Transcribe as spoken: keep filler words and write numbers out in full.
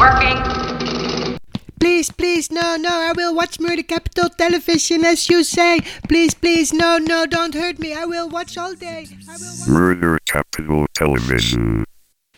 Working. Please, please, no, no, I will watch Murder Capital Television as you say. Please, please, no, no, don't hurt me. I will watch all day. I will watch- Murder Capital Television.